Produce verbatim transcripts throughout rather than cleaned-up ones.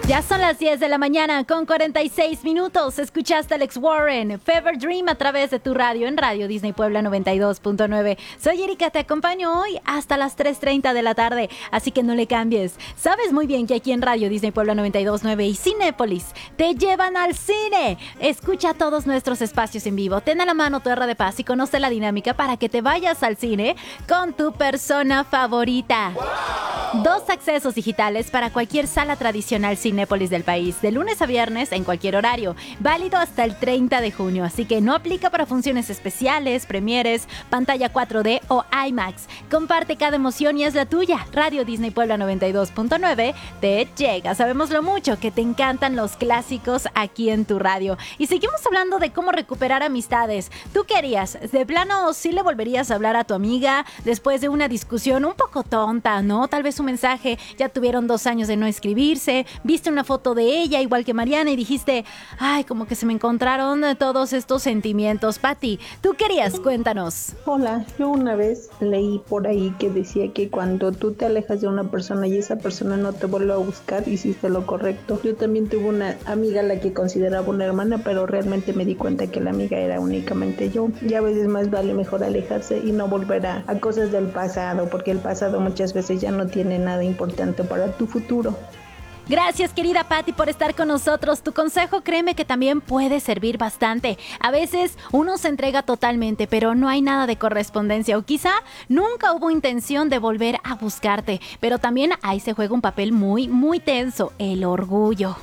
Ya son las diez de la mañana con cuarenta y seis minutos. Escuchaste a Alex Warren, Fever Dream a través de tu radio en Radio Disney Puebla noventa y dos punto nueve. Soy Erika, te acompaño hoy hasta las tres treinta de la tarde, así que no le cambies. Sabes muy bien que aquí en Radio Disney Puebla noventa y dos punto nueve y Cinépolis te llevan al cine. Escucha todos nuestros espacios en vivo. Ten a la mano tu R de Paz y conoce la dinámica para que te vayas al cine con tu persona favorita. ¡Wow! Dos accesos digitales para cualquier sala tradicional Cinépolis del país, de lunes a viernes en cualquier horario, válido hasta el treinta de junio, así que no aplica para funciones especiales, premieres, pantalla cuatro D o IMAX. Comparte cada emoción y es la tuya. Radio Disney Puebla noventa y dos punto nueve te llega. Sabemos lo mucho que te encantan los clásicos aquí en tu radio. Y seguimos hablando de cómo recuperar amistades. ¿Tú qué harías? ¿De plano sí le volverías a hablar a tu amiga después de una discusión un poco tonta, no? Tal vez un mensaje, ya tuvieron dos años de no escribirse, viste una foto de ella igual que Mariana y dijiste, ay, como que se me encontraron todos estos sentimientos. Pati, ¿tú querías? Cuéntanos. Hola, yo una vez leí por ahí que decía que cuando tú te alejas de una persona y esa persona no te vuelve a buscar, hiciste lo correcto. Yo también tuve una amiga a la que consideraba una hermana, pero realmente me di cuenta que la amiga era únicamente yo. Y a veces más vale mejor alejarse y no volver a, a cosas del pasado, porque el pasado muchas veces ya no tiene nada importante para tu futuro. Gracias, querida Patti, por estar con nosotros. Tu consejo, créeme que también puede servir bastante. A veces uno se entrega totalmente, pero no hay nada de correspondencia o quizá nunca hubo intención de volver a buscarte. Pero también ahí se juega un papel muy, muy tenso, el orgullo.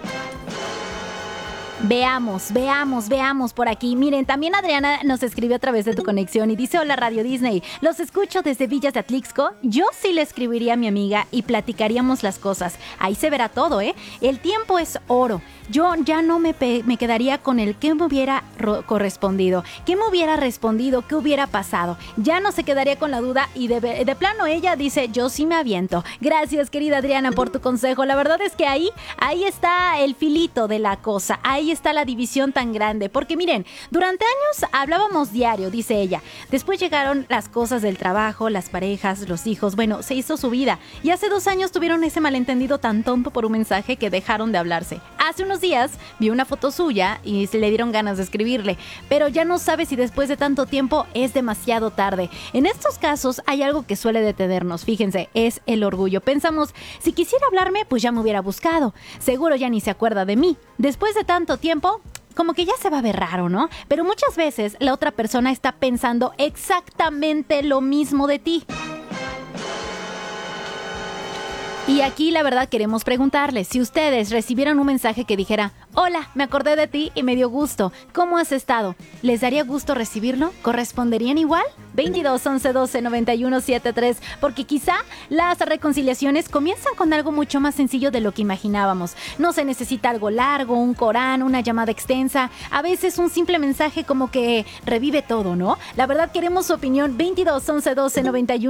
Veamos, veamos, veamos por aquí. Miren, también Adriana nos escribió a través de tu conexión y dice, hola Radio Disney, los escucho desde Villas de Atlixco. Yo sí le escribiría a mi amiga y platicaríamos las cosas. Ahí se verá todo, ¿eh? El tiempo es oro. Yo ya no me, pe- me quedaría con el qué me hubiera ro- correspondido, qué me hubiera respondido, qué hubiera pasado. Ya no se quedaría con la duda y de, de plano ella dice, yo sí me aviento. Gracias, querida Adriana, por tu consejo. La verdad es que ahí, ahí está el filito de la cosa. Ahí está la división tan grande. Porque miren, durante años hablábamos diario, dice ella. Después llegaron las cosas del trabajo, las parejas, los hijos. Bueno, se hizo su vida. Y hace dos años tuvieron ese malentendido tan tonto por un mensaje que dejaron de hablarse. Hace unos días vi una foto suya y se le dieron ganas de escribirle, pero ya no sabe si después de tanto tiempo es demasiado tarde. En estos casos hay algo que suele detenernos, fíjense, es el orgullo. Pensamos, si quisiera hablarme, pues ya me hubiera buscado. Seguro ya ni se acuerda de mí. Después de tanto tiempo, como que ya se va a ver raro, ¿no? Pero muchas veces la otra persona está pensando exactamente lo mismo de ti. Y aquí la verdad queremos preguntarles, si ustedes recibieran un mensaje que dijera, hola, me acordé de ti y me dio gusto, ¿cómo has estado? ¿Les daría gusto recibirlo? ¿Corresponderían igual? veintidós, once, doce, noventa y uno, setenta y tres, porque quizá las reconciliaciones comienzan con algo mucho más sencillo de lo que imaginábamos. No se necesita algo largo, un Corán, una llamada extensa, a veces un simple mensaje como que revive todo, ¿no? La verdad queremos su opinión, veintidós, once, doce, noventa y uno.